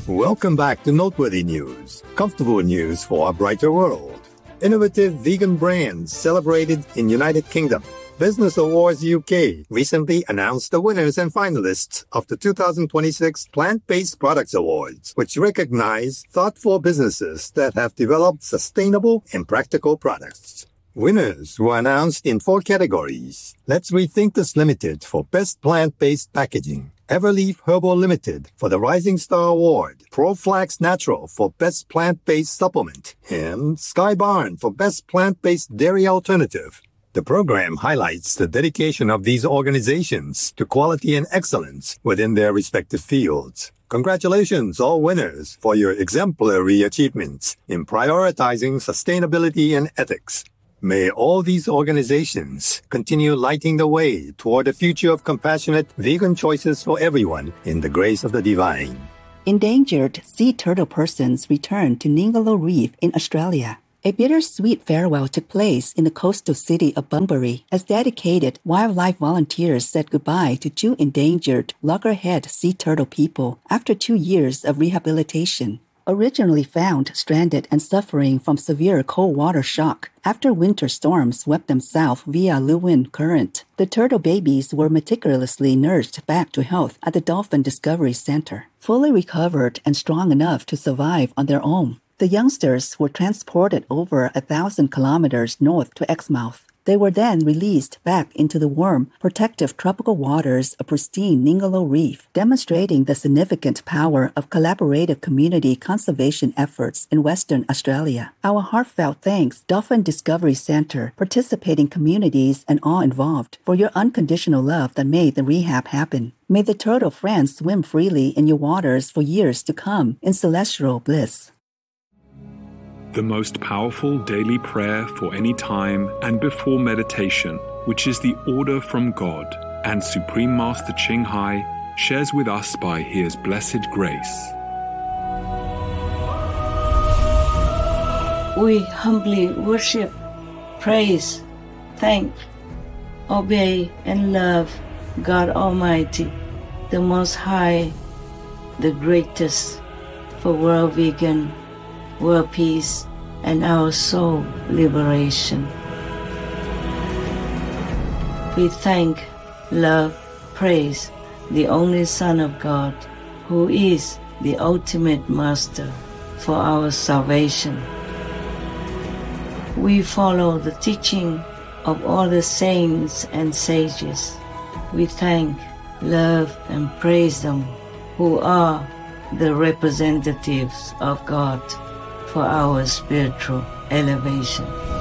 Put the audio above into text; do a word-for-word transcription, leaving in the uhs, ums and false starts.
Welcome back to Noteworthy News, comfortable news for a brighter world. Innovative vegan brands celebrated in United Kingdom. Business Awards U K recently announced the winners and finalists of the two thousand twenty-six Plant-Based Products Awards, which recognize thoughtful businesses that have developed sustainable and practical products. Winners were announced in four categories. Let's Rethink This Limited for Best Plant-Based Packaging, Everleaf Herbal Limited for the Rising Star Award, ProFlax Natural for Best Plant-Based Supplement, and Sky Barn for Best Plant-Based Dairy Alternative. The program highlights the dedication of these organizations to quality and excellence within their respective fields. Congratulations, all winners, for your exemplary achievements in prioritizing sustainability and ethics. May all these organizations continue lighting the way toward a future of compassionate vegan choices for everyone in the grace of the divine. Endangered sea turtle persons returned to Ningaloo Reef in Australia. A bittersweet farewell took place in the coastal city of Bunbury as dedicated wildlife volunteers said goodbye to two endangered loggerhead sea turtle people after two years of rehabilitation. Originally found stranded and suffering from severe cold water shock after winter storms swept them south via Lewin Current, the turtle babies were meticulously nursed back to health at the Dolphin Discovery Center, fully recovered and strong enough to survive on their own. The youngsters were transported over a thousand kilometers north to Exmouth. They were then released back into the warm, protective tropical waters of pristine Ningaloo Reef, demonstrating the significant power of collaborative community conservation efforts in Western Australia. Our heartfelt thanks, Dolphin Discovery Center, participating communities, and all involved, for your unconditional love that made the rehab happen. May the turtle friends swim freely in your waters for years to come in celestial bliss. The most powerful daily prayer for any time and before meditation, which is the order from God, and Supreme Master Ching Hai shares with us by His blessed grace. We humbly worship, praise, thank, obey, and love God Almighty, the Most High, the greatest, for world vegan, world peace, and our soul liberation. We thank, love, praise the only Son of God, who is the ultimate Master for our salvation. We follow the teaching of all the saints and sages. We thank, love, and praise them who are the representatives of God for our spiritual elevation.